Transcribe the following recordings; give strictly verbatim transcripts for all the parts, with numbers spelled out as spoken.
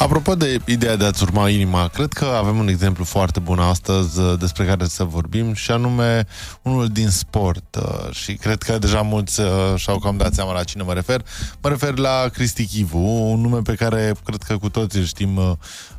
Apropo de ideea de a-ți urma inima, cred că avem un exemplu foarte bun astăzi despre care să vorbim, și anume unul din sport. Și cred că deja mulți și-au cam dat seama la cine mă refer. Mă refer la Cristi Chivu, un nume pe care cred că cu toții îl știm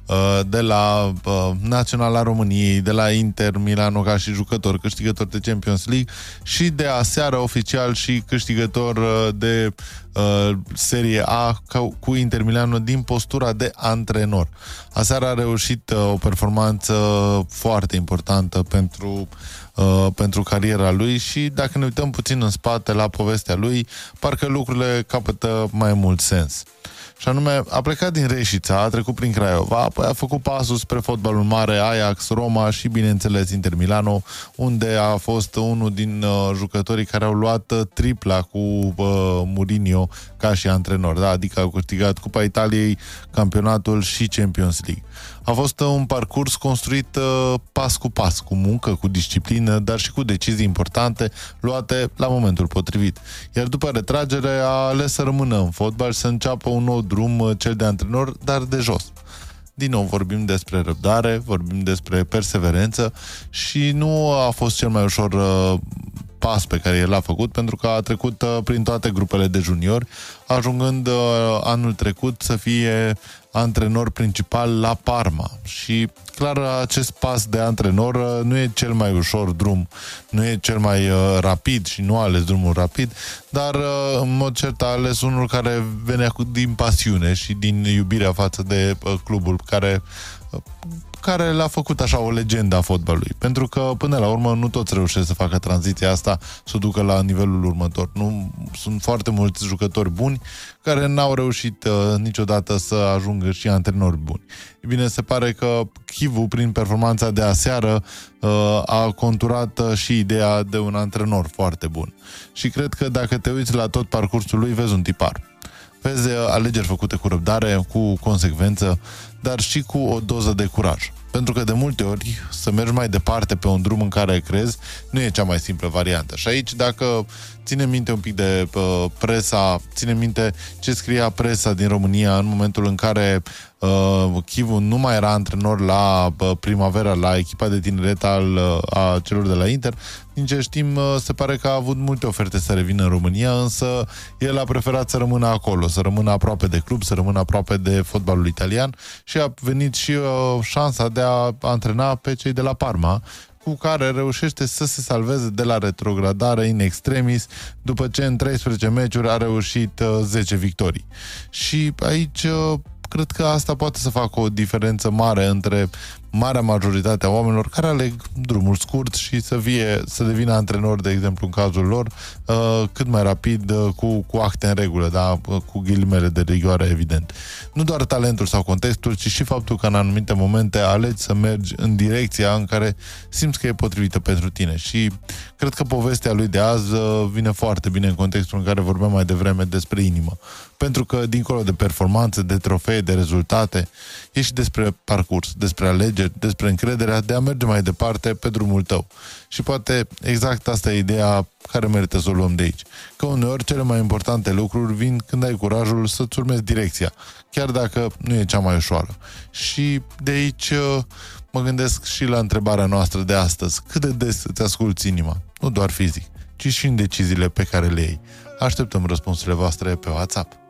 de la Naționala României, de la Inter Milano ca și jucător, câștigător de Champions League și de aseară oficial și câștigător de uh, Serie A cu Inter Milano din postura de antrenor. Aseară a reușit uh, o performanță foarte importantă pentru Uh, pentru cariera lui și dacă ne uităm puțin în spate la povestea lui, parcă lucrurile capătă mai mult sens. Și anume, a plecat din Reșița, a trecut prin Craiova, apoi a făcut pasul spre fotbalul mare, Ajax, Roma și, bineînțeles, Inter Milano, unde a fost unul din uh, jucătorii care au luat uh, tripla cu uh, Mourinho ca și antrenor, da? Adică au câștigat Cupa Italiei, campionatul și Champions League. A fost uh, un parcurs construit uh, pas cu pas, cu muncă, cu disciplină, dar și cu decizii importante luate la momentul potrivit. Iar după retragere a ales să rămână în fotbal și să înceapă un nou drum, cel de antrenor, dar de jos. Din nou vorbim despre răbdare, vorbim despre perseverență și nu a fost cel mai ușor uh, pas pe care el l-a făcut, pentru că a trecut uh, prin toate grupele de juniori, ajungând uh, anul trecut să fie antrenor principal la Parma. Și clar, acest pas de antrenor uh, nu e cel mai ușor drum, nu e cel mai uh, rapid și nu a ales drumul rapid, dar uh, în mod cert a ales unul care venea cu, din pasiune și din iubirea față de uh, clubul care uh, care l-a făcut așa o legendă a fotbalului. Pentru că, până la urmă, nu toți reușesc să facă tranziția asta, să o ducă la nivelul următor. Nu, sunt foarte mulți jucători buni care n-au reușit uh, niciodată să ajungă și antrenori buni. E bine, se pare că Chivu, prin performanța de aseară, uh, a conturat uh, și ideea de un antrenor foarte bun. Și cred că dacă te uiți la tot parcursul lui, vezi un tipar. Vezi alegeri făcute cu răbdare, cu consecvență, dar și cu o doză de curaj. Pentru că de multe ori să mergi mai departe pe un drum în care crezi nu e cea mai simplă variantă. Și aici, dacă ține minte un pic de uh, presa, ține minte ce scria presa din România în momentul în care uh, Chivu nu mai era antrenor la uh, Primavera, la echipa de tineret al, uh, a celor de la Inter. Din ce știm, uh, se pare că a avut multe oferte să revină în România, însă el a preferat să rămână acolo, să rămână aproape de club, să rămână aproape de fotbalul italian și a venit și uh, șansa de a antrena pe cei de la Parma, cu care reușește să se salveze de la retrogradare in extremis, după ce în treisprezece meciuri a reușit uh, zece victorii. Și aici uh, cred că asta poate să facă o diferență mare între marea majoritate a oamenilor care aleg drumul scurt și să, fie, să devină antrenori, de exemplu, în cazul lor, uh, cât mai rapid, uh, cu, cu acte în regulă, da? Uh, cu ghilimele de rigoare, evident. Nu doar talentul sau contextul, ci și faptul că în anumite momente alegi să mergi în direcția în care simți că e potrivită pentru tine. Și cred că povestea lui de azi uh, vine foarte bine în contextul în care vorbeam mai devreme despre inimă. Pentru că, dincolo de performanțe, de trofee, de rezultate, e și despre parcurs, despre alegeri, despre încrederea de a merge mai departe pe drumul tău. Și poate exact asta e ideea care merită să o luăm de aici. Că uneori cele mai importante lucruri vin când ai curajul să-ți urmezi direcția, chiar dacă nu e cea mai ușoară. Și de aici mă gândesc și la întrebarea noastră de astăzi. Cât de des îți asculți inima? Nu doar fizic, ci și în deciziile pe care le iei. Așteptăm răspunsurile voastre pe WhatsApp.